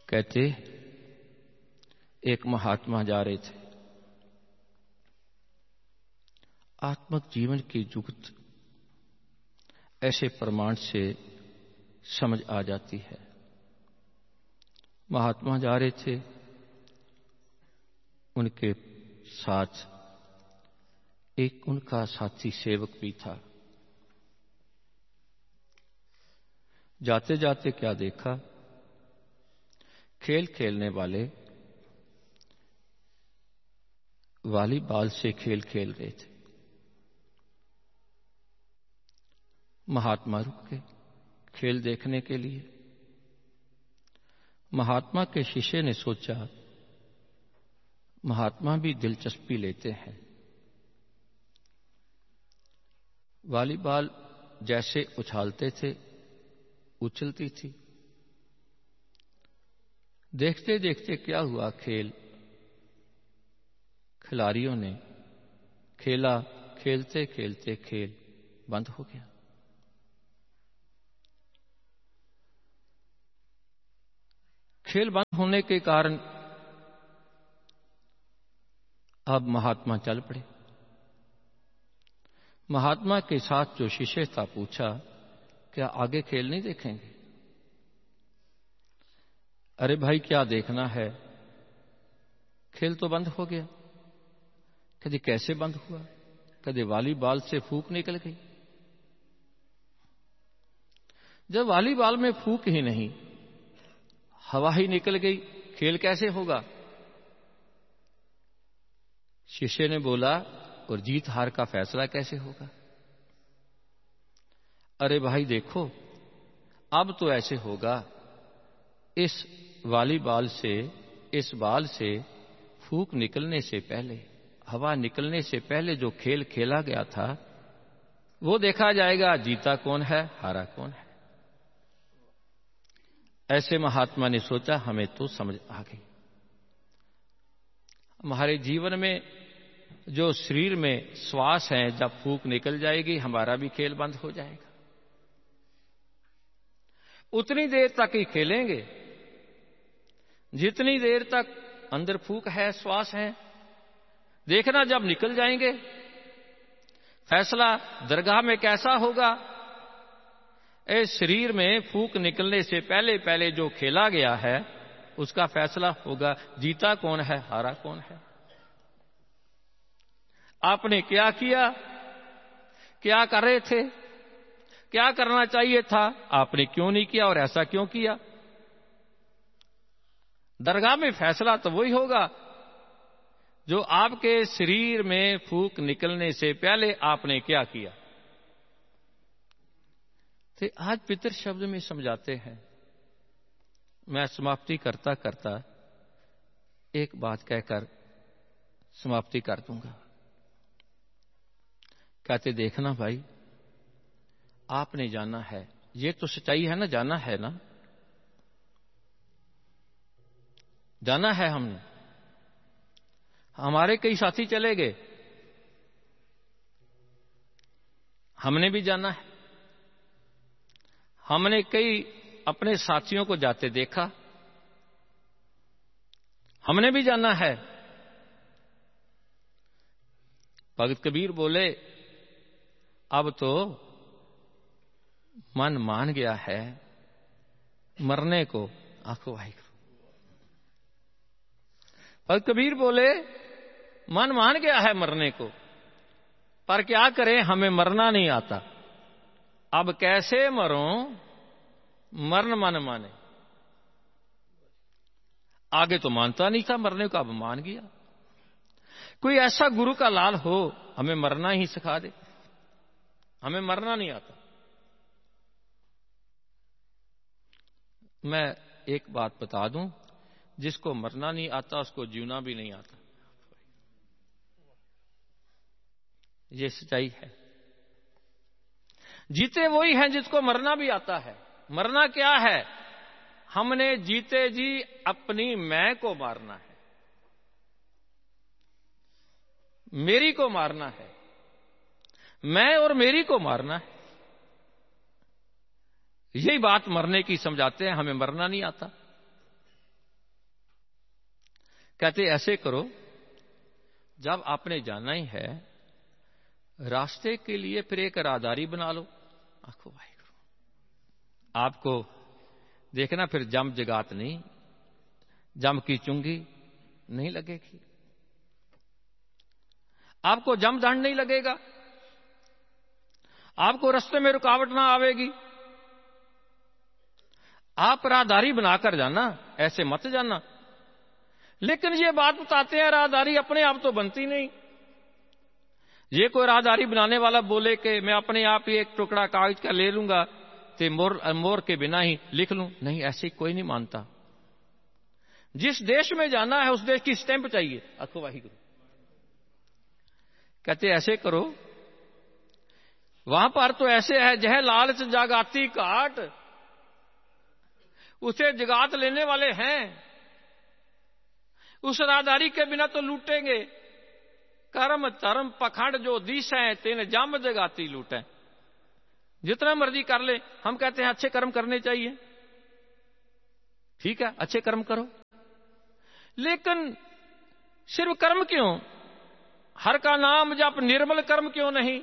कहते एक महात्मा जा रहे थे। आत्मक जीवन की जुगत ऐसे प्रमाण से समझ आ जाती है। महात्मा जा रहे थे, उनके साथ एक उनका साथी सेवक भी था। जाते जाते क्या देखा, खेल खेलने वाले वॉलीबॉल से खेल खेल रहे थे। महात्मा रुक गए खेल देखने के लिए। महात्मा के शिष्य ने सोचा महात्मा भी दिलचस्पी लेते हैं। वॉलीबॉल जैसे उछालते थे उछलती थी। देखते देखते क्या हुआ, खिलाड़ियों ने खेला, खेलते खेलते खेल बंद हो गया। खेल बंद होने के कारण अब महात्मा चल पड़े। महात्मा के साथ जो शिष्य था पूछा, क्या आगे खेल नहीं देखेंगे? अरे भाई क्या देखना है, खेल तो बंद हो गया। कभी कैसे बंद हुआ? कभी वॉलीबॉल से फूंक निकल गई। जब वॉलीबॉल में फूंक ही नहीं, हवा ही निकल गई, खेल कैसे होगा? शिष्य ने बोला, और जीत हार का फैसला कैसे होगा? अरे भाई देखो, अब तो ऐसे होगा, इस वॉलीबॉल से, इस बॉल से फूंक निकलने से पहले, हवा निकलने से पहले जो खेल खेला गया था वो देखा जाएगा, जीता कौन है, हारा कौन है। ऐसे महात्मा ने सोचा हमें तो समझ आ गई। हमारे जीवन में जो शरीर में श्वास है, जब फूंक निकल जाएगी हमारा भी खेल बंद हो जाएगा। उतनी देर तक ही खेलेंगे जितनी देर तक अंदर फूंक है, श्वास है। देखना जब निकल जाएंगे, फैसला दरगाह में कैसा होगा। इस शरीर में फूंक निकलने से पहले पहले जो खेला गया है उसका फैसला होगा, जीता कौन है, हारा कौन है। आपने क्या किया, क्या कर रहे थे, क्या करना चाहिए था, आपने क्यों नहीं किया और ऐसा क्यों किया? दरगाह में फैसला तो वही होगा जो आपके शरीर में फूंक निकलने से पहले आपने क्या किया। तो आज पितर शब्द में समझाते हैं। मैं समाप्ति करता करता एक बात कहकर समाप्ति कर दूंगा। कहते देखना भाई, आपने जाना है, ये तो सच्चाई है ना, जाना है ना, जाना है हमने। हमारे कई साथी चले गए, हमने भी जाना है। हमने कई अपने साथियों को जाते देखा, हमने भी जाना है। भगत कबीर बोले, अब तो मन मान गया है मरने को, आंखों वाहिगुरु। भगत कबीर बोले, मन मान गया है मरने को, पर क्या करें, हमें मरना नहीं आता। अब कैसे मरूं, मरण मन माने। आगे तो मानता नहीं था मरने को, अब मान गया। कोई ऐसा गुरु का लाल हो, हमें मरना ही सिखा दे। हमें मरना नहीं आता। मैं एक बात बता दूं, जिसको मरना नहीं आता उसको जीना भी नहीं आता। ये सच्चाई है। जीते वही हैं जिसको मरना भी आता है। मरना क्या है? हमने जीते जी अपनी मैं को मारना है, मेरी को मारना है, मैं और मेरी को मारना है। यही बात मरने की समझाते हैं। हमें मरना नहीं आता। कहते ऐसे करो, जब आपने जाना ही है रास्ते के लिए फिर एक राहदारी बना लो। आखो वाहिगुरु, आपको देखना फिर जम जगात नहीं, जम की चुंगी नहीं लगेगी, आपको जम दंड नहीं लगेगा, आपको रास्ते में रुकावट ना आवेगी। आप राहदारी बनाकर जाना, ऐसे मत जाना। लेकिन ये बात बताते हैं राहदारी अपने आप तो बनती नहीं। ये कोई राहदारी बनाने वाला बोले कि मैं अपने आप ही एक टुकड़ा कागज का ले लूंगा ते मोर के बिना ही लिख लूं, नहीं, ऐसे कोई नहीं मानता। जिस देश में जाना है उस देश की स्टैंप चाहिए। आखो वाहिगुरु, कहते ऐसे करो, वहां पर तो ऐसे है जह लालच जागाती काट, उसे जगात लेने वाले हैं। उस राहदारी के बिना तो लूटेंगे। कर्म धर्म पखंड जो दिस है तेन जम जगाती लूटे। जितना मर्जी कर ले, हम कहते हैं अच्छे कर्म करने चाहिए, ठीक है अच्छे कर्म करो, लेकिन सिर्फ कर्म क्यों, हर का नाम जप निर्मल कर्म क्यों नहीं?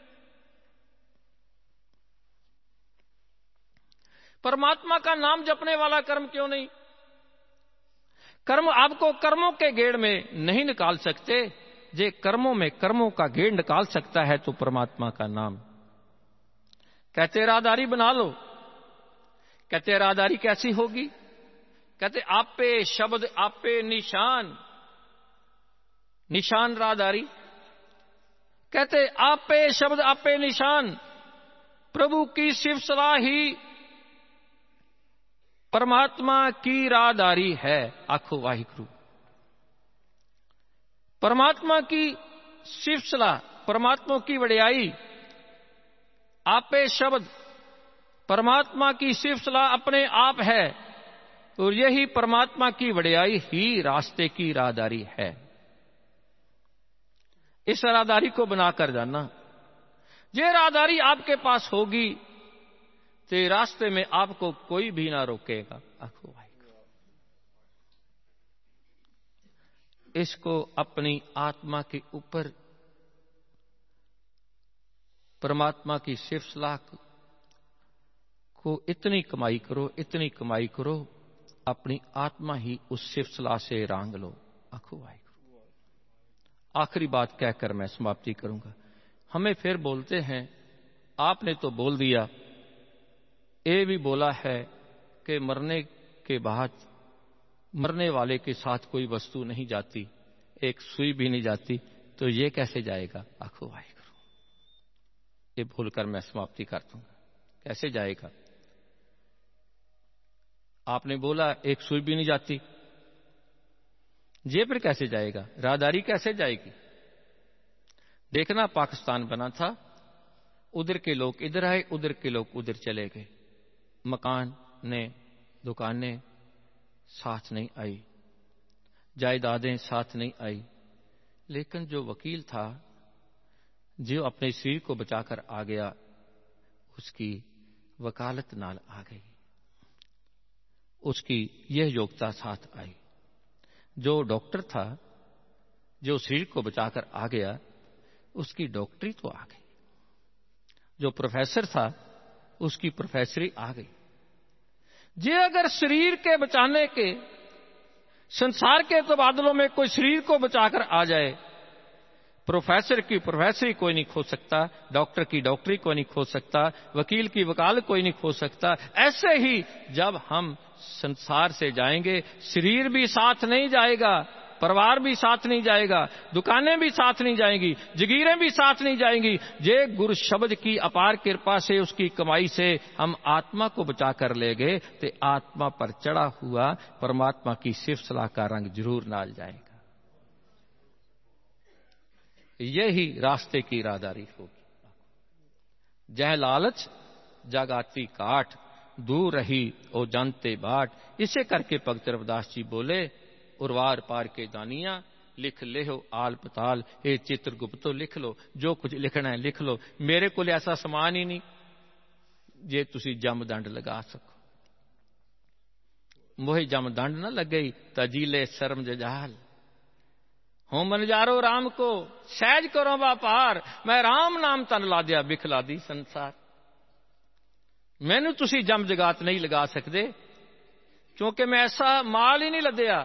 परमात्मा का नाम जपने वाला कर्म क्यों नहीं? कर्म आपको कर्मों के गेड़ में नहीं निकाल सकते। जे कर्मों में कर्मों का गेड़ निकाल सकता है तो परमात्मा का नाम। कहते राहदारी बना लो। कहते राहदारी कैसी होगी? कहते आपे शब्द आपे निशान, निशान राहदारी। कहते आपे शब्द आपे निशान, प्रभु की सिर्फ सलाह ही परमात्मा की राहदारी है। आखो वाहिगुरु, परमात्मा की सिर्फ सलाह, परमात्मा की वडियाई, आपे शब्द, परमात्मा की सिर्फ सलाह अपने आप है, और यही परमात्मा की वडियाई ही रास्ते की राहदारी है। इस राहदारी को बनाकर जाना। ये राहदारी आपके पास होगी तो रास्ते में आपको कोई भी ना रोकेगा। आखो भाई, इसको अपनी आत्मा के ऊपर परमात्मा की सिर्फ सलाह को इतनी कमाई करो, इतनी कमाई करो, अपनी आत्मा ही उस सिर्फ सलाह से रांग लो। आखो भाई, आखिरी बात कहकर मैं समाप्ति करूंगा। हमें फिर बोलते हैं आपने तो बोल दिया, ये भी बोला है कि मरने के बाद मरने वाले के साथ कोई वस्तु नहीं जाती, एक सुई भी नहीं जाती, तो ये कैसे जाएगा? आखो भाई करो, ये भूलकर मैं समाप्ति कर दूंगा। कैसे जाएगा? आपने बोला एक सुई भी नहीं जाती, ये फिर कैसे जाएगा? राहदारी कैसे जाएगी? देखना, पाकिस्तान बना था, उधर के लोग इधर आए, उधर के लोग उधर चले गए, मकान ने दुकानें साथ नहीं आई, जायदादें साथ नहीं आई, लेकिन जो वकील था जो अपने शरीर को बचाकर आ गया, उसकी वकालत नाल आ गई, उसकी यह योग्यता साथ आई। जो डॉक्टर था जो शरीर को बचाकर आ गया, उसकी डॉक्टरी तो आ गई। जो प्रोफेसर था उसकी प्रोफेसरी आ गई। जे अगर शरीर के बचाने के संसार के तबादलों में कोई शरीर को बचाकर आ जाए, प्रोफेसर की प्रोफेसरी कोई नहीं खो सकता, डॉक्टर की डॉक्टरी कोई नहीं खो सकता, वकील की वकालत कोई नहीं खो सकता। ऐसे ही जब हम संसार से जाएंगे, शरीर भी साथ नहीं जाएगा, परिवार भी साथ नहीं जाएगा, दुकानें भी साथ नहीं जाएंगी, जगीरें भी साथ नहीं जाएंगी। जे गुरु शब्द की अपार कृपा से, उसकी कमाई से हम आत्मा को बचा कर ले गए, तो आत्मा पर चढ़ा हुआ परमात्मा की सिर्फ सलाह का रंग जरूर नाल जाएगा। यही रास्ते की राहदारी होगी। जह लालच जागाती काट, दूर रही ओ जानते बाट। इसे करके भगत रविदास जी बोले, उर्वार पार के दानिया लिख ले हो आल पताल। हे चित्रगुप्तो लिख लो, जो कुछ लिखना है लिख लो, मेरे को ऐसा समान ही नहीं जे तुसी जम दंड लगा सको। मोहे जम दंड ना लगे तजीले शर्म जजाल। हो मनजारो राम को सहज करो व्यापार, मैं राम नाम तन ला दिया बिखला दी संसार। मैनू तुसी जम जगात नहीं लगा सकते, क्योंकि मैं ऐसा माल ही नहीं लदया।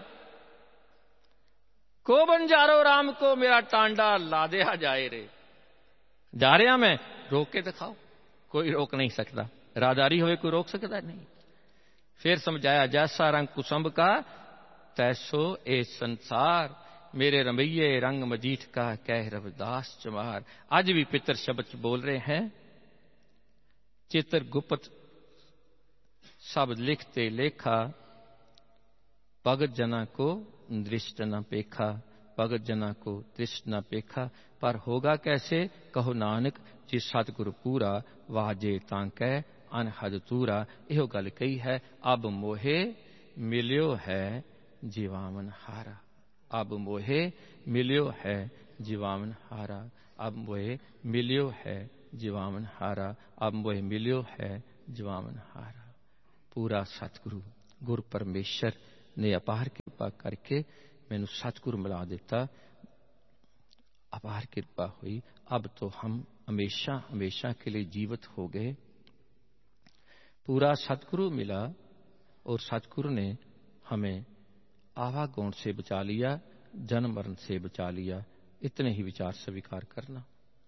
को बंजारो राम को मेरा टांडा ला दिया जाए रे। जा रहा मैं, रोक के दिखाओ, कोई रोक नहीं सकता। राहदारी होए कोई रोक सकता नहीं। फिर समझाया जैसा रंग कुसुम का तैसो ए संसार, मेरे रमैये रंग मजीठ का कह रविदास चमार। आज भी पितर शब्द बोल रहे हैं, चित्र गुप्त शब्द लिखते लेखा, भगत जना को दृष्ट न पेखा, भगत जना को दृष्ट न पेखा। पर होगा कैसे कहो नानक, जिस सतगुरु पूरा वाजे तांकै अनहद तूरा। यो गल कही है, अब मोहे मिलियो है जीवामन हारा, अब मोहे मिलियो है जीवामन हारा, अब मोहे मिलियो है जीवामन हारा, अब मोहे मिलियो है जीवामन हारा। पूरा सतगुरु गुरु परमेश्वर ने अपार कृपा करके मैनू सतगुरु मिला दिता, अपार कृपा हुई। अब तो हम हमेशा हमेशा के लिए जीवित हो गए। पूरा सतगुरु मिला और सतगुरु ने हमें आवागौण से बचा लिया, जन्म मरण से बचा लिया। इतने ही विचार स्वीकार करना,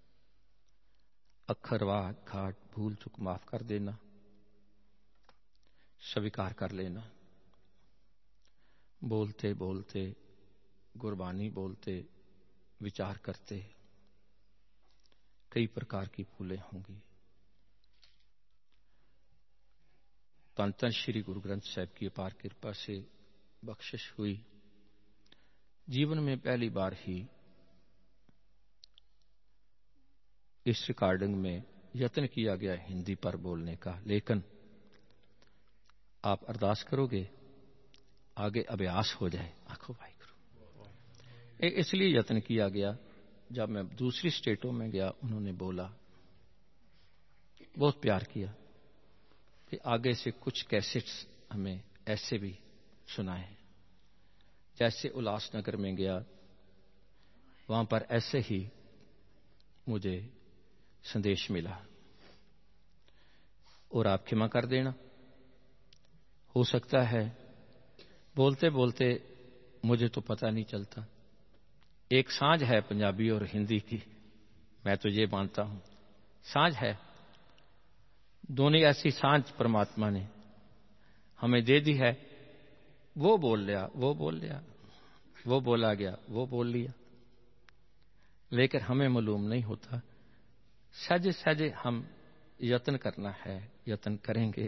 अखर वाह घाट भूल चुक माफ कर देना, स्वीकार कर लेना। बोलते बोलते गुरबानी बोलते विचार करते कई प्रकार की भूलें होंगी। धन धन श्री गुरु ग्रंथ साहिब की अपार कृपा से बख्शिश हुई। जीवन में पहली बार ही इस रिकॉर्डिंग में यत्न किया गया हिंदी पर बोलने का, लेकिन आप अरदास करोगे आगे अभ्यास हो जाए। आखो भाई गुरु, इसलिए यत्न किया गया। जब मैं दूसरी स्टेटों में गया, उन्होंने बोला, बहुत प्यार किया कि आगे से कुछ कैसेट्स हमें ऐसे भी सुनाए। जैसे उल्लासनगर में गया, वहां पर ऐसे ही मुझे संदेश मिला। और आप क्षमा कर देना, हो सकता है बोलते बोलते मुझे तो पता नहीं चलता। एक साझ है पंजाबी और हिंदी की, मैं तो ये मानता हूं साझ है। दोनों ऐसी साझ परमात्मा ने हमें दे दी है। वो बोल लिया, वो बोल लिया, वो बोला गया, वो बोल लिया, लेकिन हमें मालूम नहीं होता। सहजे सहजे हम यत्न करना है, यत्न करेंगे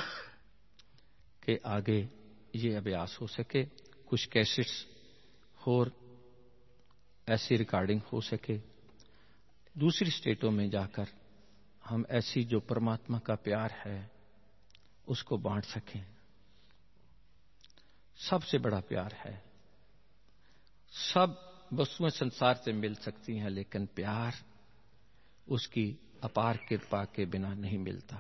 कि आगे ये अभ्यास हो सके, कुछ कैसेट्स और ऐसी रिकॉर्डिंग हो सके, दूसरी स्टेटों में जाकर हम ऐसी जो परमात्मा का प्यार है उसको बांट सकें। सबसे बड़ा प्यार है। सब वस्तुएं संसार से मिल सकती हैं, लेकिन प्यार उसकी अपार कृपा के बिना नहीं मिलता।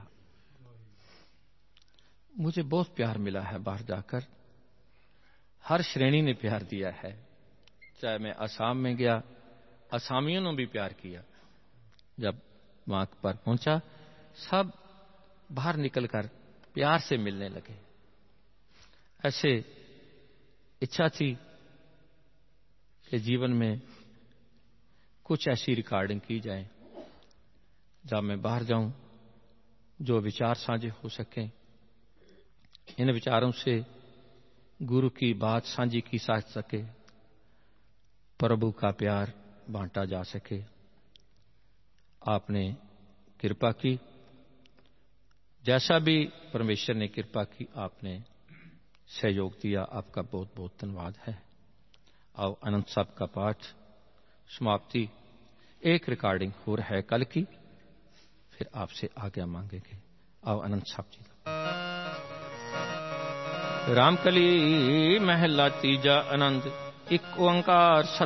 मुझे बहुत प्यार मिला है बाहर जाकर। हर श्रेणी ने प्यार दिया है। चाहे मैं असम में गया, असामियों ने भी प्यार किया। जब वहां पर पहुंचा, सब बाहर निकलकर प्यार से मिलने लगे। ऐसे इच्छा थी कि जीवन में कुछ ऐसी रिकॉर्डिंग की जाए, जब मैं बाहर जाऊं जो विचार साझे हो सकें, इन विचारों से गुरु की बात साझी की जा सके, प्रभु का प्यार बांटा जा सके। आपने कृपा की, जैसा भी परमेश्वर ने कृपा की, आपने सहयोग दिया, आपका बहुत बहुत धन्यवाद है। आओ अनंत साहब का पाठ समाप्ति, एक रिकॉर्डिंग हो रहा है कल की, फिर आपसे आज्ञा मांगेंगे। आओ अनंत साहब जी। रामकली महला तीजा आनंद, एक ओंकार